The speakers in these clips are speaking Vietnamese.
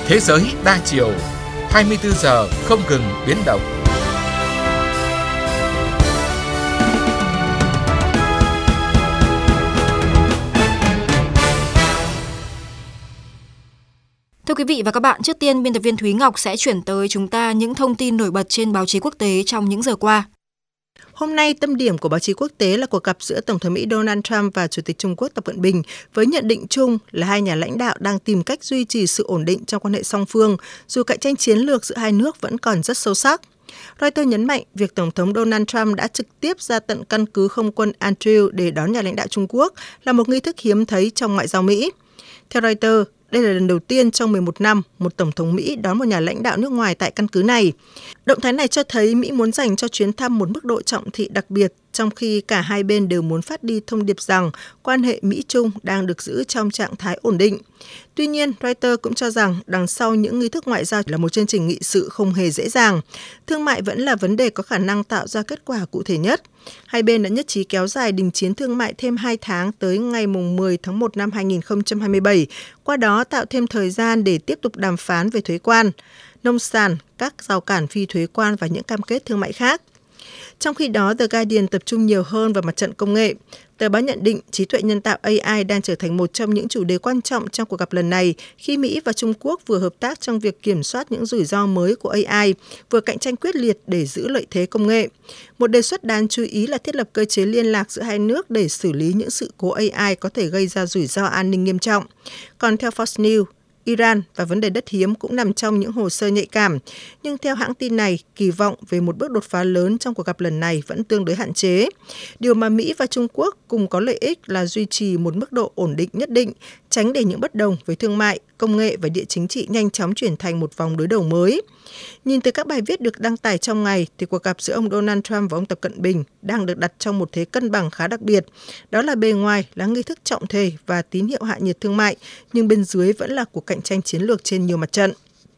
Thế giới đa chiều, 24 giờ không ngừng biến động. Thưa quý vị và các bạn, trước tiên biên tập viên Thúy Ngọc sẽ chuyển tới chúng ta những thông tin nổi bật trên báo chí quốc tế trong những giờ qua. Hôm nay, tâm điểm của báo chí quốc tế là cuộc gặp giữa Tổng thống Mỹ Donald Trump và Chủ tịch Trung Quốc Tập Cận Bình, với nhận định chung là hai nhà lãnh đạo đang tìm cách duy trì sự ổn định trong quan hệ song phương, dù cạnh tranh chiến lược giữa hai nước vẫn còn rất sâu sắc. Reuters nhấn mạnh việc Tổng thống Donald Trump đã trực tiếp ra tận căn cứ không quân Andrew để đón nhà lãnh đạo Trung Quốc là một nghi thức hiếm thấy trong ngoại giao Mỹ. Theo Reuters, đây là lần đầu tiên trong 11 năm một Tổng thống Mỹ đón một nhà lãnh đạo nước ngoài tại căn cứ này. Động thái này cho thấy Mỹ muốn dành cho chuyến thăm một mức độ trọng thị đặc biệt, trong khi cả hai bên đều muốn phát đi thông điệp rằng quan hệ Mỹ-Trung đang được giữ trong trạng thái ổn định. Tuy nhiên, Reuters cũng cho rằng đằng sau những nghi thức ngoại giao là một chương trình nghị sự không hề dễ dàng. Thương mại vẫn là vấn đề có khả năng tạo ra kết quả cụ thể nhất. Hai bên đã nhất trí kéo dài đình chiến thương mại thêm 2 tháng tới ngày 10 tháng 1 năm 2027, qua đó tạo thêm thời gian để tiếp tục đàm phán về thuế quan, nông sản, các rào cản phi thuế quan và những cam kết thương mại khác. Trong khi đó, The Guardian tập trung nhiều hơn vào mặt trận công nghệ. Tờ báo nhận định trí tuệ nhân tạo AI đang trở thành một trong những chủ đề quan trọng trong cuộc gặp lần này, khi Mỹ và Trung Quốc vừa hợp tác trong việc kiểm soát những rủi ro mới của AI, vừa cạnh tranh quyết liệt để giữ lợi thế công nghệ. Một đề xuất đáng chú ý là thiết lập cơ chế liên lạc giữa hai nước để xử lý những sự cố AI có thể gây ra rủi ro an ninh nghiêm trọng. Còn theo Fox News, Iran và vấn đề đất hiếm cũng nằm trong những hồ sơ nhạy cảm. Nhưng theo hãng tin này, kỳ vọng về một bước đột phá lớn trong cuộc gặp lần này vẫn tương đối hạn chế. Điều mà Mỹ và Trung Quốc cùng có lợi ích là duy trì một mức độ ổn định nhất định, tránh để những bất đồng về thương mại, công nghệ và địa chính trị nhanh chóng chuyển thành một vòng đối đầu mới. Nhìn từ các bài viết được đăng tải trong ngày, thì cuộc gặp giữa ông Donald Trump và ông Tập Cận Bình đang được đặt trong một thế cân bằng khá đặc biệt. Đó là bề ngoài là nghi thức trọng thể và tín hiệu hạ nhiệt thương mại, nhưng bên dưới vẫn là cuộc cạnh tranh chiến lược trên nhiều mặt trận.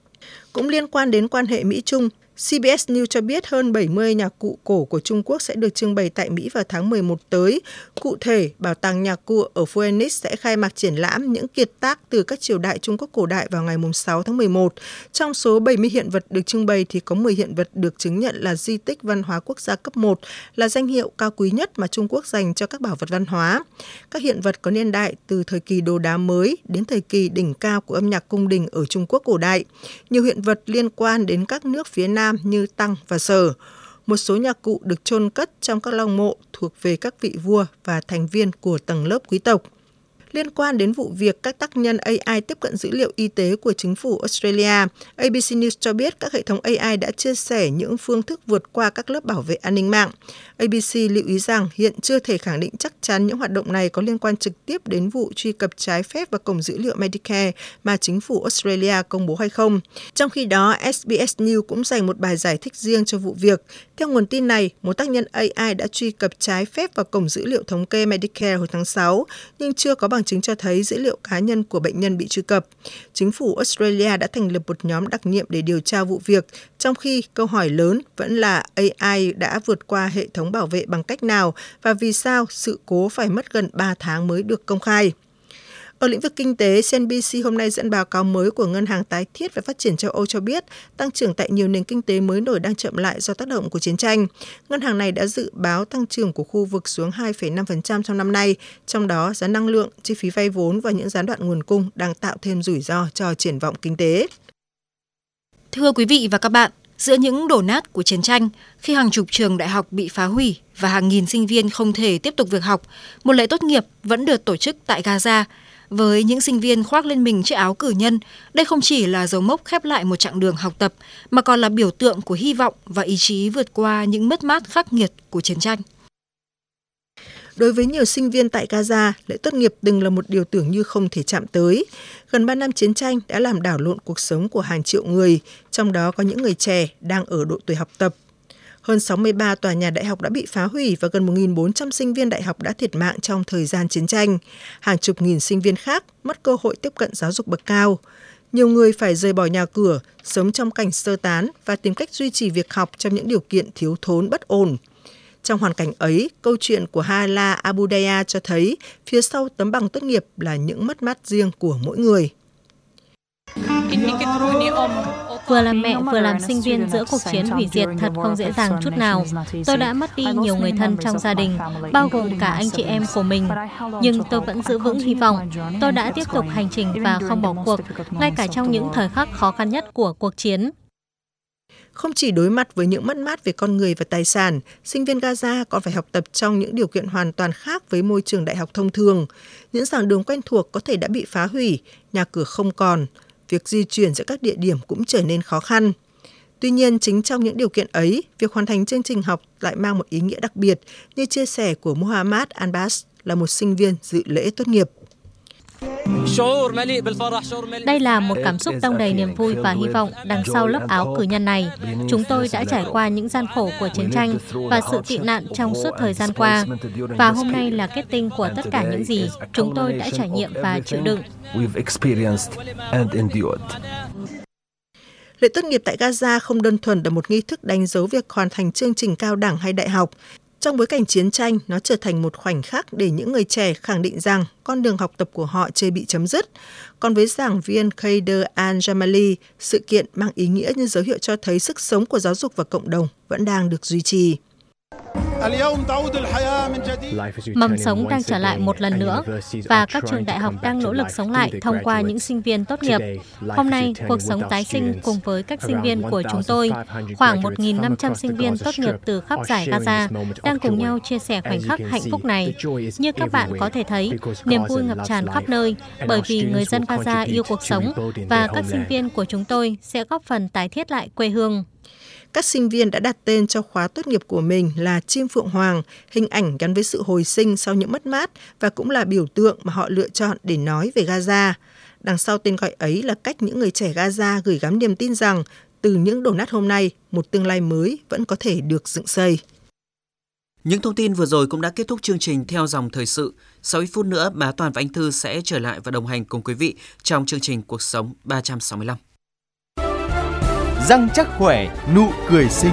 Cũng liên quan đến quan hệ Mỹ-Trung, CBS News cho biết hơn 70 nhạc cụ cổ của Trung Quốc sẽ được trưng bày tại Mỹ vào tháng 11 tới. Cụ thể, Bảo tàng nhạc cụ ở Phoenix sẽ khai mạc triển lãm những kiệt tác từ các triều đại Trung Quốc cổ đại vào ngày 6 tháng 11. Trong số 70 hiện vật được trưng bày thì có 10 hiện vật được chứng nhận là di tích văn hóa quốc gia cấp 1, là danh hiệu cao quý nhất mà Trung Quốc dành cho các bảo vật văn hóa. Các hiện vật có niên đại từ thời kỳ đồ đá mới đến thời kỳ đỉnh cao của âm nhạc cung đình ở Trung Quốc cổ đại. Nhiều hiện vật liên quan đến các nước phía Nam như Tăng và Sở. Một số nhạc cụ được chôn cất trong các lăng mộ thuộc về các vị vua và thành viên của tầng lớp quý tộc. Liên quan đến vụ việc các tác nhân AI tiếp cận dữ liệu y tế của chính phủ Australia, ABC News cho biết các hệ thống AI đã chia sẻ những phương thức vượt qua các lớp bảo vệ an ninh mạng. ABC lưu ý rằng hiện chưa thể khẳng định chắc chắn những hoạt động này có liên quan trực tiếp đến vụ truy cập trái phép vào cổng dữ liệu Medicare mà chính phủ Australia công bố hay không. Trong khi đó, SBS News cũng dành một bài giải thích riêng cho vụ việc. Theo nguồn tin này, một tác nhân AI đã truy cập trái phép vào cổng dữ liệu thống kê Medicare hồi tháng 6, nhưng chưa có bằng chứng cho thấy dữ liệu cá nhân của bệnh nhân bị truy cập. Chính phủ Australia đã thành lập một nhóm đặc nhiệm để điều tra vụ việc, trong khi câu hỏi lớn vẫn là AI đã vượt qua hệ thống bảo vệ bằng cách nào và vì sao sự cố phải mất gần 3 tháng mới được công khai. Ở lĩnh vực kinh tế, CNBC hôm nay dẫn báo cáo mới của Ngân hàng Tái thiết và Phát triển châu Âu cho biết tăng trưởng tại nhiều nền kinh tế mới nổi đang chậm lại do tác động của chiến tranh. Ngân hàng này đã dự báo tăng trưởng của khu vực xuống 2,5% trong năm nay, trong đó giá năng lượng, chi phí vay vốn và những gián đoạn nguồn cung đang tạo thêm rủi ro cho triển vọng kinh tế. Thưa quý vị và các bạn, giữa những đổ nát của chiến tranh, khi hàng chục trường đại học bị phá hủy và hàng nghìn sinh viên không thể tiếp tục việc học, một lễ tốt nghiệp vẫn được tổ chức tại Gaza. Với những sinh viên khoác lên mình chiếc áo cử nhân, đây không chỉ là dấu mốc khép lại một chặng đường học tập, mà còn là biểu tượng của hy vọng và ý chí vượt qua những mất mát khắc nghiệt của chiến tranh. Đối với nhiều sinh viên tại Gaza, lễ tốt nghiệp từng là một điều tưởng như không thể chạm tới. Gần 3 năm chiến tranh đã làm đảo lộn cuộc sống của hàng triệu người, trong đó có những người trẻ đang ở độ tuổi học tập. Hơn 63 tòa nhà đại học đã bị phá hủy và gần 1.400 sinh viên đại học đã thiệt mạng trong thời gian chiến tranh. Hàng chục nghìn sinh viên khác mất cơ hội tiếp cận giáo dục bậc cao. Nhiều người phải rời bỏ nhà cửa, sống trong cảnh sơ tán và tìm cách duy trì việc học trong những điều kiện thiếu thốn bất ổn. Trong hoàn cảnh ấy, câu chuyện của Hala Abudaya cho thấy phía sau tấm bằng tốt nghiệp là những mất mát riêng của mỗi người. Vừa làm mẹ vừa làm sinh viên giữa cuộc chiến hủy diệt thật không dễ dàng chút nào. Tôi đã mất đi nhiều người thân trong gia đình, bao gồm cả anh chị em của mình. Nhưng tôi vẫn giữ vững hy vọng. Tôi đã tiếp tục hành trình và không bỏ cuộc, ngay cả trong những thời khắc khó khăn nhất của cuộc chiến. Không chỉ đối mặt với những mất mát về con người và tài sản, sinh viên Gaza còn phải học tập trong những điều kiện hoàn toàn khác với môi trường đại học thông thường. Những giảng đường quen thuộc có thể đã bị phá hủy, nhà cửa không còn. Việc di chuyển giữa các địa điểm cũng trở nên khó khăn. Tuy nhiên, chính trong những điều kiện ấy, việc hoàn thành chương trình học lại mang một ý nghĩa đặc biệt, như chia sẻ của Mohammad Anbas, là một sinh viên dự lễ tốt nghiệp. Đây là một cảm xúc đong đầy niềm vui và hy vọng đằng sau lớp áo cử nhân này. Chúng tôi đã trải qua những gian khổ của chiến tranh và sự tị nạn trong suốt thời gian qua. Và hôm nay là kết tinh của tất cả những gì chúng tôi đã trải nghiệm và chịu đựng. Lễ tốt nghiệp tại Gaza không đơn thuần là một nghi thức đánh dấu việc hoàn thành chương trình cao đẳng hay đại học. Trong bối cảnh chiến tranh, nó trở thành một khoảnh khắc để những người trẻ khẳng định rằng con đường học tập của họ chưa bị chấm dứt. Còn với giảng viên Khader Al-Jamali, sự kiện mang ý nghĩa như dấu hiệu cho thấy sức sống của giáo dục và cộng đồng vẫn đang được duy trì. Mầm sống đang trở lại một lần nữa và các trường đại học đang nỗ lực sống lại thông qua những sinh viên tốt nghiệp. Hôm nay, cuộc sống tái sinh cùng với các sinh viên của chúng tôi, khoảng 1.500 sinh viên tốt nghiệp từ khắp giải Gaza, đang cùng nhau chia sẻ khoảnh khắc hạnh phúc này. Như các bạn có thể thấy, niềm vui ngập tràn khắp nơi bởi vì người dân Gaza yêu cuộc sống và các sinh viên của chúng tôi sẽ góp phần tái thiết lại quê hương. Các sinh viên đã đặt tên cho khóa tốt nghiệp của mình là Chim Phượng Hoàng, hình ảnh gắn với sự hồi sinh sau những mất mát và cũng là biểu tượng mà họ lựa chọn để nói về Gaza. Đằng sau tên gọi ấy là cách những người trẻ Gaza gửi gắm niềm tin rằng từ những đổ nát hôm nay, một tương lai mới vẫn có thể được dựng xây. Những thông tin vừa rồi cũng đã kết thúc chương trình Theo dòng thời sự. Sau ít phút nữa, Bá Toàn và anh Thư sẽ trở lại và đồng hành cùng quý vị trong chương trình Cuộc sống 365. Răng chắc khỏe, nụ cười xinh.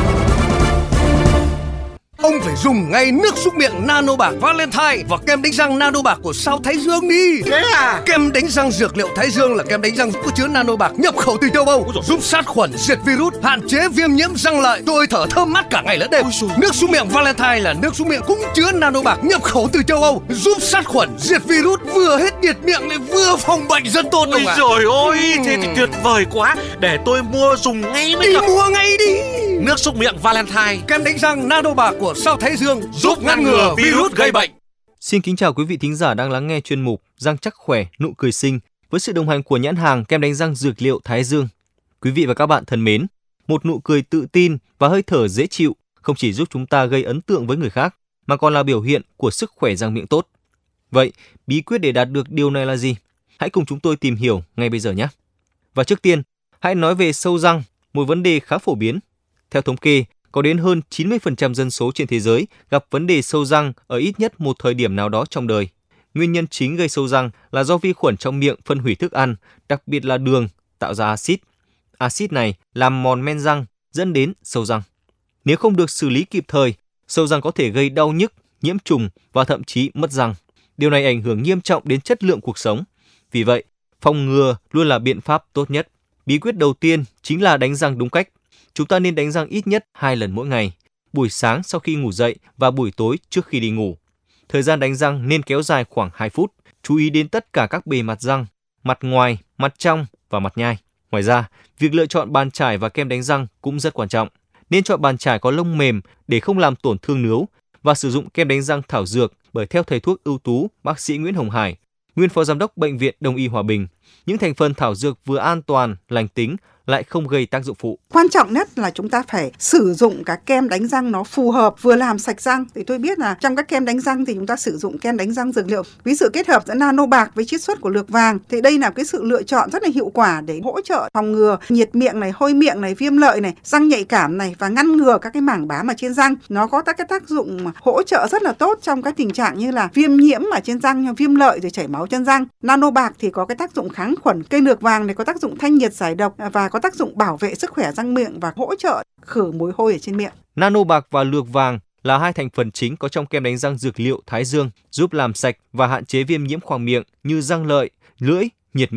Ông phải dùng ngay nước súc miệng Nano Bạc Valentine và kem đánh răng Nano Bạc của Sao Thái Dương đi. Thế à? Kem đánh răng dược liệu Thái Dương là kem đánh răng có chứa Nano Bạc nhập khẩu từ châu Âu, giúp sát khuẩn, diệt virus, hạn chế viêm nhiễm răng lợi, tôi thở thơm mát cả ngày lẫn đêm. Nước súc miệng Valentine là nước súc miệng cũng chứa Nano Bạc nhập khẩu từ châu Âu, giúp sát khuẩn, diệt virus, vừa hết nhiệt miệng lại vừa phòng bệnh rất tốt. Ôi trời ơi, thế thì tuyệt vời quá. Để tôi mua dùng ngay mới được. Đi mua ngay đi. Nước súc miệng Valentine, kem đánh răng Nano Bạc của Sao Thái Dương giúp ngăn ngừa virus gây bệnh. Xin kính chào quý vị thính giả đang lắng nghe chuyên mục Răng chắc khỏe, nụ cười xinh với sự đồng hành của nhãn hàng kem đánh răng dược liệu Thái Dương. Quý vị và các bạn thân mến, một nụ cười tự tin và hơi thở dễ chịu không chỉ giúp chúng ta gây ấn tượng với người khác mà còn là biểu hiện của sức khỏe răng miệng tốt. Vậy, bí quyết để đạt được điều này là gì? Hãy cùng chúng tôi tìm hiểu ngay bây giờ nhé. Và trước tiên, hãy nói về sâu răng, một vấn đề khá phổ biến. Theo thống kê, có đến hơn 90% dân số trên thế giới gặp vấn đề sâu răng ở ít nhất một thời điểm nào đó trong đời. Nguyên nhân chính gây sâu răng là do vi khuẩn trong miệng phân hủy thức ăn, đặc biệt là đường, tạo ra axit. Axit này làm mòn men răng, dẫn đến sâu răng. Nếu không được xử lý kịp thời, sâu răng có thể gây đau nhức, nhiễm trùng và thậm chí mất răng. Điều này ảnh hưởng nghiêm trọng đến chất lượng cuộc sống. Vì vậy, phòng ngừa luôn là biện pháp tốt nhất. Bí quyết đầu tiên chính là đánh răng đúng cách. Chúng ta nên đánh răng ít nhất 2 lần mỗi ngày, buổi sáng sau khi ngủ dậy và buổi tối trước khi đi ngủ. Thời gian đánh răng nên kéo dài khoảng 2 phút, chú ý đến tất cả các bề mặt răng, mặt ngoài, mặt trong và mặt nhai. Ngoài ra, việc lựa chọn bàn chải và kem đánh răng cũng rất quan trọng. Nên chọn bàn chải có lông mềm để không làm tổn thương nướu và sử dụng kem đánh răng thảo dược bởi theo thầy thuốc ưu tú bác sĩ Nguyễn Hồng Hải, nguyên phó giám đốc Bệnh viện Đông y Hòa Bình. Những thành phần thảo dược vừa an toàn, lành tính lại không gây tác dụng phụ. Quan trọng nhất là chúng ta phải sử dụng cái kem đánh răng nó phù hợp, vừa làm sạch răng. Thì tôi biết là trong các kem đánh răng thì chúng ta sử dụng kem đánh răng dược liệu, ví dụ kết hợp giữa Nano Bạc với chiết xuất của lược vàng. Thì đây là cái sự lựa chọn rất là hiệu quả để hỗ trợ phòng ngừa nhiệt miệng này, hôi miệng này, viêm lợi này, răng nhạy cảm này và ngăn ngừa các cái mảng bám ở trên răng. Nó có các cái tác dụng hỗ trợ rất là tốt trong cái tình trạng như là viêm nhiễm ở trên răng, viêm lợi rồi chảy máu chân răng. Nano Bạc thì có cái tác dụng kháng khuẩn, cây lược vàng này có tác dụng thanh nhiệt giải độc và có tác dụng bảo vệ sức khỏe răng miệng và hỗ trợ khử mùi hôi ở trên miệng. Nano Bạc và lược vàng là hai thành phần chính có trong kem đánh răng dược liệu Thái Dương, giúp làm sạch và hạn chế viêm nhiễm khoang miệng như răng lợi, lưỡi, nhiệt miệng,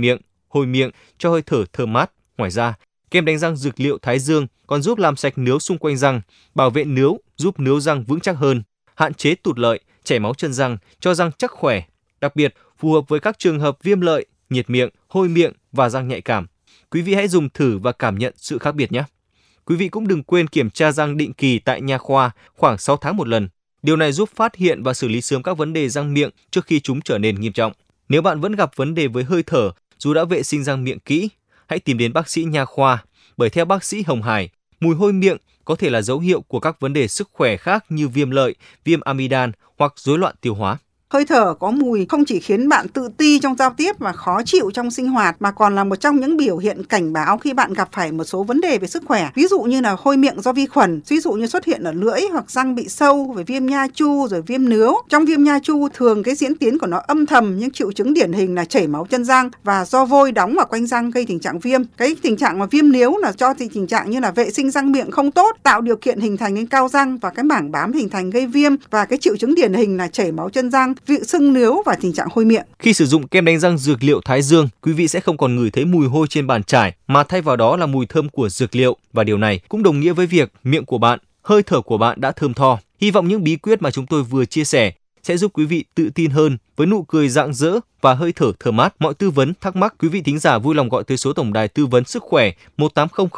hôi miệng cho hơi thở thơm mát. Ngoài ra, kem đánh răng dược liệu Thái Dương còn giúp làm sạch nướu xung quanh răng, bảo vệ nướu, giúp nướu răng vững chắc hơn, hạn chế tụt lợi, chảy máu chân răng, cho răng chắc khỏe. Đặc biệt, phù hợp với các trường hợp viêm lợi, nhiệt miệng, hôi miệng và răng nhạy cảm. Quý vị hãy dùng thử và cảm nhận sự khác biệt nhé. Quý vị cũng đừng quên kiểm tra răng định kỳ tại nha khoa khoảng 6 tháng một lần. Điều này giúp phát hiện và xử lý sớm các vấn đề răng miệng trước khi chúng trở nên nghiêm trọng. Nếu bạn vẫn gặp vấn đề với hơi thở dù đã vệ sinh răng miệng kỹ, hãy tìm đến bác sĩ nha khoa, bởi theo bác sĩ Hồng Hải, mùi hôi miệng có thể là dấu hiệu của các vấn đề sức khỏe khác như viêm lợi, viêm amidan hoặc rối loạn tiêu hóa. Hơi thở có mùi không chỉ khiến bạn tự ti trong giao tiếp và khó chịu trong sinh hoạt, mà còn là một trong những biểu hiện cảnh báo khi bạn gặp phải một số vấn đề về sức khỏe. Ví dụ như là hôi miệng do vi khuẩn, ví dụ như xuất hiện ở lưỡi hoặc răng bị sâu, rồi viêm nha chu, rồi viêm nướu. Trong viêm nha chu thường cái diễn tiến của nó âm thầm, nhưng triệu chứng điển hình là chảy máu chân răng và do vôi đóng ở quanh răng gây tình trạng viêm. Cái tình trạng mà viêm nướu là cho tình trạng như là vệ sinh răng miệng không tốt, tạo điều kiện hình thành nên cao răng và cái mảng bám hình thành gây viêm, và cái triệu chứng điển hình là chảy máu chân răng, vị sưng nướu và tình trạng hôi miệng. Khi sử dụng kem đánh răng dược liệu Thái Dương, quý vị sẽ không còn ngửi thấy mùi hôi trên bàn chải, mà thay vào đó là mùi thơm của dược liệu, và điều này cũng đồng nghĩa với việc miệng của bạn, hơi thở của bạn đã thơm tho. Hy vọng những bí quyết mà chúng tôi vừa chia sẻ sẽ giúp quý vị tự tin hơn với nụ cười rạng rỡ và hơi thở thơm mát. Mọi tư vấn, thắc mắc, quý vị thính giả vui lòng gọi tới số tổng đài tư vấn sức khỏe 1800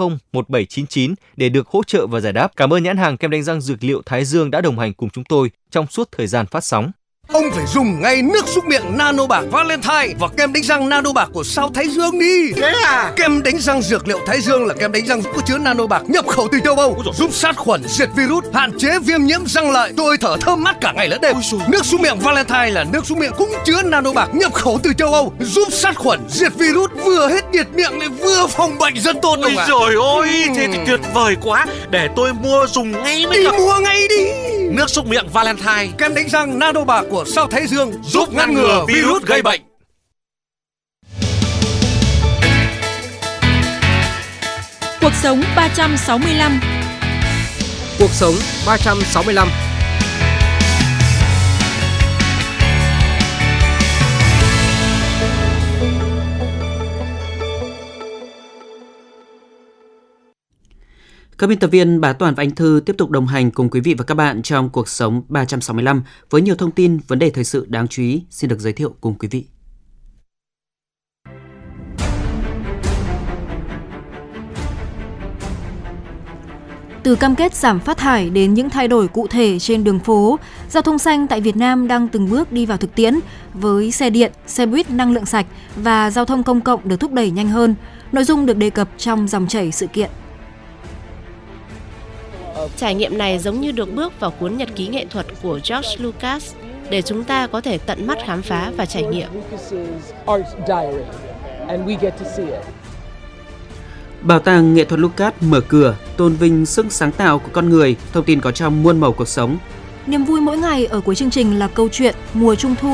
1799 để được hỗ trợ và giải đáp. Cảm ơn nhãn hàng kem đánh răng dược liệu Thái Dương đã đồng hành cùng chúng tôi trong suốt thời gian phát sóng. Ông phải dùng ngay nước súc miệng Nano Bạc Valentine và kem đánh răng Nano Bạc của sao Thái Dương đi. Thế à? Kem đánh răng dược liệu Thái Dương là kem đánh răng có chứa Nano Bạc nhập khẩu từ châu Âu, giúp sát khuẩn, diệt virus, hạn chế viêm nhiễm răng lợi, tôi thở thơm mát cả ngày lẫn đêm. Nước súc miệng Valentine là nước súc miệng cũng chứa Nano Bạc nhập khẩu từ châu Âu, giúp sát khuẩn, diệt virus, vừa hết nhiệt miệng lại vừa phòng bệnh rất tốt. Ôi trời ơi, thế thì tuyệt vời quá. Để tôi mua dùng ngay mới được. Mua ngay đi. Nước súc miệng Valentine, kem đánh răng Nano Bạc của sao Thái Dương giúp ngăn ngừa virus gây bệnh. Cuộc sống 365. Cuộc sống 365. Các biên tập viên Bá Toàn và Anh Thư tiếp tục đồng hành cùng quý vị và các bạn trong Cuộc sống 365 với nhiều thông tin, vấn đề thời sự đáng chú ý xin được giới thiệu cùng quý vị. Từ cam kết giảm phát thải đến những thay đổi cụ thể trên đường phố, giao thông xanh tại Việt Nam đang từng bước đi vào thực tiễn với xe điện, xe buýt năng lượng sạch và giao thông công cộng được thúc đẩy nhanh hơn. Nội dung được đề cập trong dòng chảy sự kiện. Trải nghiệm này giống như được bước vào cuốn nhật ký nghệ thuật của George Lucas để chúng ta có thể tận mắt khám phá và trải nghiệm. Bảo tàng nghệ thuật Lucas mở cửa, tôn vinh sức sáng tạo của con người, thông tin có trong muôn màu cuộc sống. Niềm vui mỗi ngày ở cuối chương trình là câu chuyện Mùa Trung thu